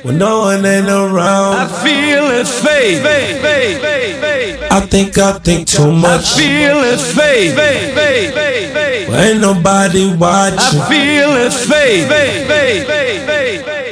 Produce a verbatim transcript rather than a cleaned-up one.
when no one ain't around. I feel it fade. I think I think too much. I feel it fade. Well, ain't nobody watching. I feel it fade.